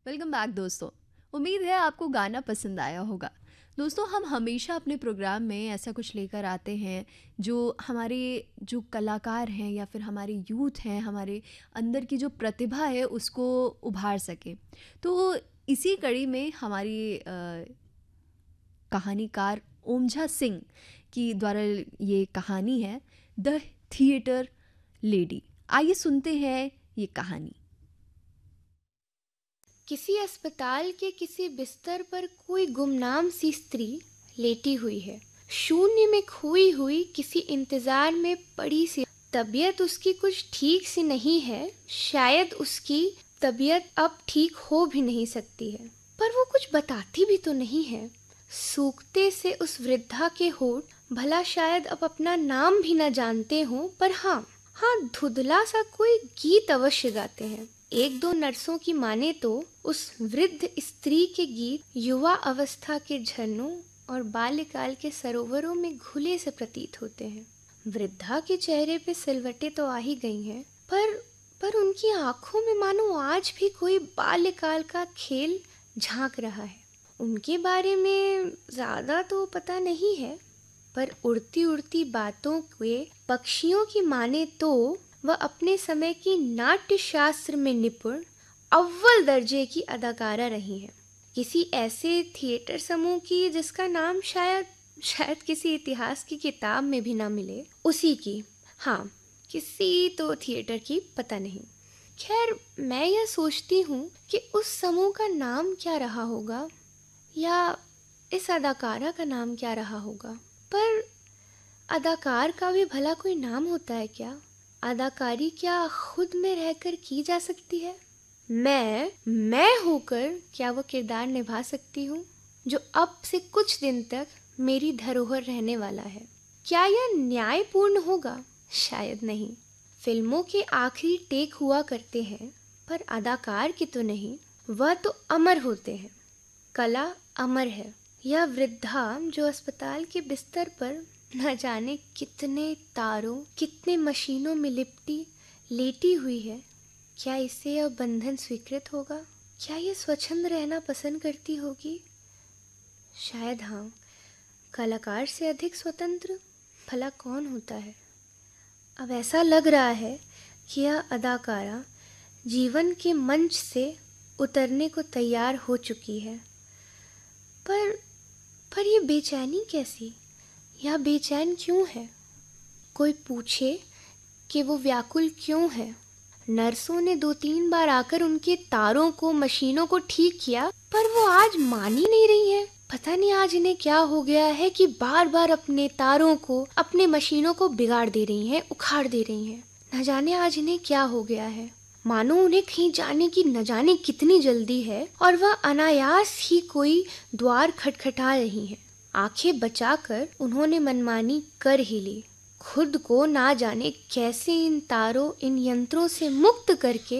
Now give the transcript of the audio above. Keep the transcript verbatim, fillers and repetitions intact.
Welcome back दोस्तों। उम्मीद है आपको गाना पसंद आया होगा। दोस्तों, हम हमेशा अपने प्रोग्राम में ऐसा कुछ लेकर आते हैं जो हमारे जो कलाकार हैं या फिर हमारे यूथ हैं, हमारे अंदर की जो प्रतिभा है उसको उभार सके। तो इसी कड़ी में हमारी अ, कहानीकार ओमझा सिंह की द्वारा ये कहानी है, द थिएटर लेडी। आइए सुनते हैं ये कहानी। किसी अस्पताल के किसी बिस्तर पर कोई गुमनाम सी स्त्री लेटी हुई है, शून्य में खोई हुई, किसी इंतजार में पड़ी सी। तबीयत उसकी कुछ ठीक सी नहीं है, शायद उसकी तबीयत अब ठीक हो भी नहीं सकती है, पर वो कुछ बताती भी तो नहीं है। सूखते से उस वृद्धा के होठ भला शायद अब अपना नाम भी न जानते हों, पर हाँ हाँ धुंधला सा कोई गीत अवश्य गाते हैं। एक दो नर्सों की माने तो उस वृद्ध स्त्री के गीत युवा अवस्था के झरनों और बाल्यकाल के सरोवरों में घुले से प्रतीत होते हैं। वृद्धा के चेहरे पे सिलवटें तो आ ही गई हैं, पर पर उनकी आंखों में मानो आज भी कोई बाल्यकाल का खेल झांक रहा है। उनके बारे में ज्यादा तो पता नहीं है, पर उड़ती उड़ती बातों के पक्षियों की माने तो वह अपने समय की नाट्य शास्त्र में निपुण अव्वल दर्जे की अदाकारा रही हैं। किसी ऐसे थिएटर समूह की जिसका नाम शायद शायद किसी इतिहास की किताब में भी ना मिले, उसी की। हाँ, किसी तो थिएटर की, पता नहीं। खैर, मैं यह सोचती हूँ कि उस समूह का नाम क्या रहा होगा, या इस अदाकारा का नाम क्या रहा होगा। पर अदाकार का भी भला कोई नाम होता है क्या? अदाकारी क्या खुद में रहकर की जा सकती है? मैं मैं होकर क्या वो किरदार निभा सकती हूँ जो अब से कुछ दिन तक मेरी धरोहर रहने वाला है? क्या यह न्यायपूर्ण होगा? शायद नहीं। फिल्मों के आखिरी टेक हुआ करते हैं, पर अदाकार के तो नहीं। वह तो अमर होते हैं। कला अमर है। यह वृद्धा जो अस्पताल के बिस्तर पर न जाने कितने तारों, कितने मशीनों में लिपटी लेटी हुई है, क्या इसे अब बंधन स्वीकृत होगा? क्या ये स्वच्छंद रहना पसंद करती होगी? शायद हाँ। कलाकार से अधिक स्वतंत्र भला कौन होता है? अब ऐसा लग रहा है कि यह अदाकारा जीवन के मंच से उतरने को तैयार हो चुकी है। पर पर ये बेचैनी कैसी? यह बेचैन क्यों है? कोई पूछे कि वो व्याकुल क्यों है? नर्सों ने दो तीन बार आकर उनके तारों को, मशीनों को ठीक किया, पर वो आज मान ही नहीं रही है। पता नहीं आज इन्हें क्या हो गया है कि बार बार अपने तारों को, अपने मशीनों को बिगाड़ दे रही हैं, उखाड़ दे रही हैं। न जाने आज इन्हें क्या हो गया है। मानो उन्हें कहीं जाने की न जाने कितनी जल्दी है, और वह अनायास ही कोई द्वार खटखटा रही है। आंखें बचाकर उन्होंने मनमानी कर ही ली। खुद को ना जाने कैसे इन तारों, इन यंत्रों से मुक्त करके